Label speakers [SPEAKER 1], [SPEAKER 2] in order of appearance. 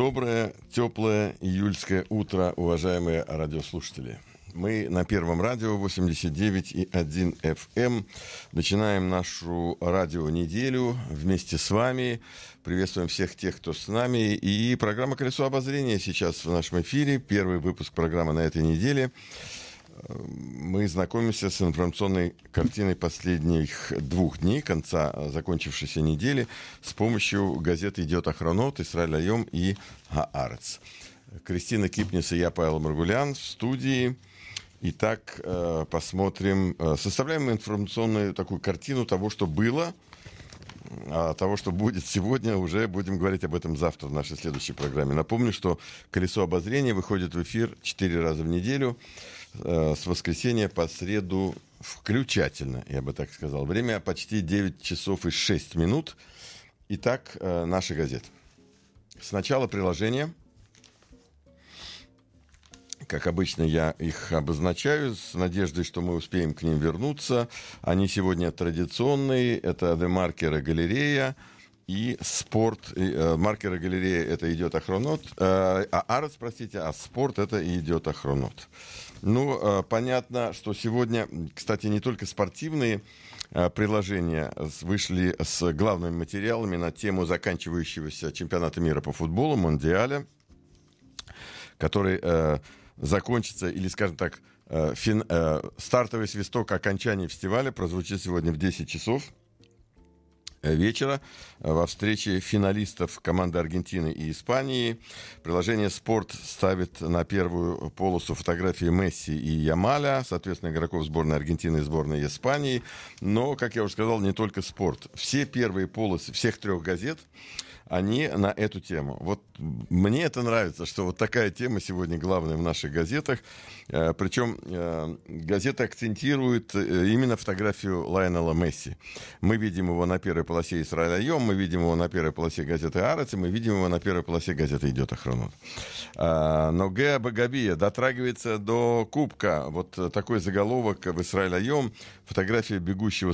[SPEAKER 1] Доброе, теплое июльское утро, уважаемые радиослушатели. Мы на Первом радио 89,1 FM. Начинаем нашу радионеделю вместе с вами. Приветствуем всех тех, кто с нами. И программа «Колесо обозрения» сейчас в нашем эфире. Первый выпуск программы на этой неделе. Мы знакомимся с информационной картиной последних 2 дней, конца закончившейся недели, с помощью газеты «Идет Охронот», «Исраэль Айом» и «Хаарец». Кристина Кипнис и я, Павел Маргулян, в студии. Итак, посмотрим, составляем информационную такую картину того, что было, а того, что будет сегодня, уже будем говорить об этом завтра в нашей следующей программе. Напомню, что «Колесо обозрения» выходит в эфир 4 раза в неделю, с воскресенья по среду включательно, я бы так сказал. Время почти 9 часов и 6 минут. Итак, наши газеты. Сначала приложение. Как обычно, я их обозначаю с надеждой, что мы успеем к ним вернуться. Они сегодня традиционные. Это «Демаркер» и «Галерея». И спорт. «Маркер» и «Галерея» — это «Идет Охронот». «Аарец», простите, а «Спорт» — это «Идет Охронот». Ну, понятно, что сегодня, кстати, не только спортивные приложения вышли с главными материалами на тему заканчивающегося чемпионата мира по футболу, Мондиаля, который закончится, или, скажем так, стартовый свисток окончания фестиваля прозвучит сегодня в 10 часов вечера во встрече финалистов команды Аргентины и Испании. Приложение «Спорт» ставит на первую полосу фотографии Месси и Ямаля, соответственно, игроков сборной Аргентины и сборной Испании. Но, как я уже сказал, не только спорт. Все первые полосы всех 3 газет, они на эту тему. Вот мне это нравится, что вот такая тема сегодня главная в наших газетах. Причем газеты акцентируют именно фотографию Лайонела Месси. Мы видим его на первой полосе «Исраэль Айом», мы видим его на первой полосе газеты «Аарец», и мы видим его на первой полосе газеты «Идет Охронот». Ноге Багабия дотрагивается до кубка. Вот такой заголовок в «Исраэль Айом». Фотография бегущего